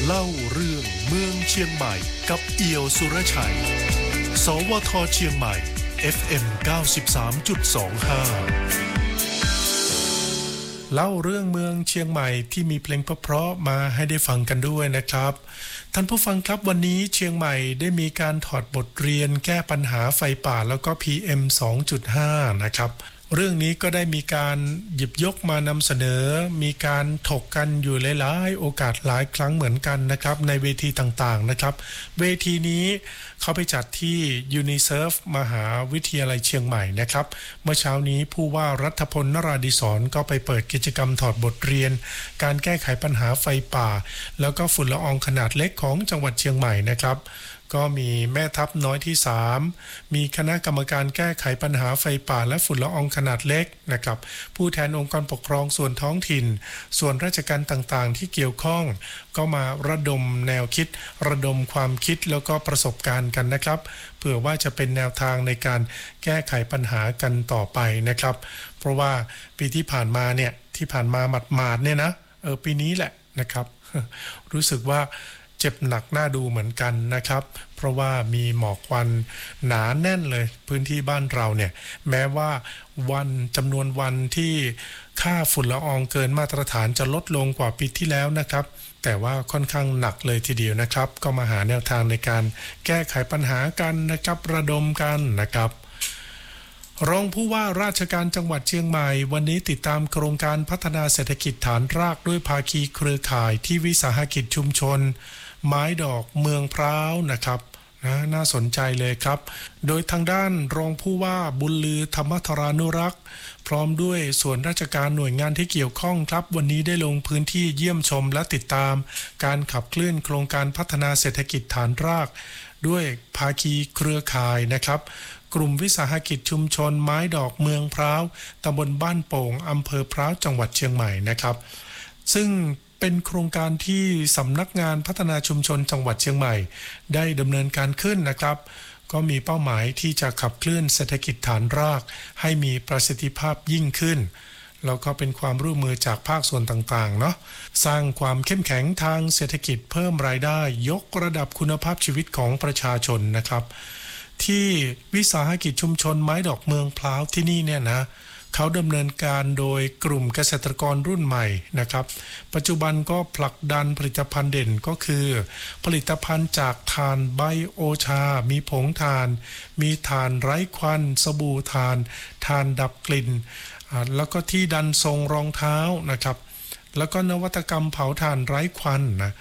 เล่าเรื่องเมืองเชียงใหม่กับเอี่ยวสุรชัยสวทเชียงใหม่ FM 93.25เล่าเรื่องเมืองเชียงใหม่ที่มีเพลงเพราะๆมาให้ได้ฟังกันด้วยนะครับท่านผู้ฟังครับวันนี้เชียงใหม่ได้มีการถอดบทเรียนแก้ปัญหาไฟป่าแล้วก็ PM 2.5 นะครับเรื่องนี้ก็ได้มีการหยิบยกมานำเสนอมีการถกกันอยู่หลายๆโอกาสหลายครั้งเหมือนกันนะครับในเวทีต่างๆนะครับเวทีนี้เขาไปจัดที่ UNICEF มหาวิทยาลัยเชียงใหม่นะครับเมื่อเช้านี้ผู้ว่ารัฐพลนราธิศรก็ไปเปิดกิจกรรมถอดบทเรียนการแก้ไขปัญหาไฟป่าแล้วก็ฝุ่นละอองขนาดเล็กของจังหวัดเชียงใหม่นะครับก็มีแม่ทัพน้อยที่3มีคณะกรรมการแก้ไขปัญหาไฟป่าและฝุ่นละอองขนาดเล็กนะครับผู้แทนองค์กรปกครองส่วนท้องถิ่นส่วนราชการต่างๆที่เกี่ยวข้องก็มาระดมแนวคิดระดมความคิดแล้วก็ประสบการณ์กันนะครับเผื่อว่าจะเป็นแนวทางในการแก้ไขปัญหากันต่อไปนะครับเพราะว่าปีที่ผ่านมาหมาดๆเนี่ยนะปีนี้แหละนะครับรู้สึกว่าเจ็บหนักน่าดูเหมือนกันนะครับเพราะว่ามีหมอกควันหนาแน่นเลยพื้นที่บ้านเราเนี่ยแม้ว่าจำนวนวันที่ค่าฝุ่นละอองเกินมาตรฐานจะลดลงกว่าปีที่แล้วนะครับแต่ว่าค่อนข้างหนักเลยทีเดียวนะครับก็มาหาแนวทางในการแก้ไขปัญหากันนะครับระดมกันนะครับรองผู้ว่าราชการจังหวัดเชียงใหม่วันนี้ติดตามโครงการพัฒนาเศรษฐกิจฐานรากด้วยภาคีเครือข่ายที่วิสาหกิจชุมชนไม้ดอกเมืองพร้าวนะครับน่าสนใจเลยครับโดยทางด้านรองผู้ว่าบุญลือธรรมธรานุรักษ์พร้อมด้วยส่วนราชการหน่วยงานที่เกี่ยวข้องครับวันนี้ได้ลงพื้นที่เยี่ยมชมและติดตามการขับเคลื่อนโครงการพัฒนาเศรษฐกิจฐานรากด้วยภาคีเครือข่ายนะครับกลุ่มวิสาหกิจชุมชนไม้ดอกเมืองพร้าวตำบลบ้านโป่งอำเภอพร้าวจังหวัดเชียงใหม่นะครับซึ่งเป็นโครงการที่สำนักงานพัฒนาชุมชนจังหวัดเชียงใหม่ได้ดำเนินการขึ้นนะครับก็มีเป้าหมายที่จะขับเคลื่อนเศรษฐกิจฐานรากให้มีประสิทธิภาพยิ่งขึ้นแล้วก็เป็นความร่วมมือจากภาคส่วนต่างๆเนาะสร้างความเข้มแข็งทางเศรษฐกิจเพิ่มรายได้ยกระดับคุณภาพชีวิตของประชาชนนะครับที่วิสาหกิจชุมชนไม้ดอกเมืองพร้าวที่นี่เนี่ยนะเขาดำเนินการโดยกลุ่มเกษตรกรรุ่นใหม่นะครับปัจจุบันก็ผลักดันผลิตภัณฑ์เด่นก็คือผลิตภัณฑ์จากถ่านไบโอชามีผงถ่านมีถ่านไร้ควันสบู่ถ่านดับกลิ่นแล้วก็ที่ดันทรงรองเท้านะครับแล้วก็นวัตกรรมเผาถ่านไร้ควันนะ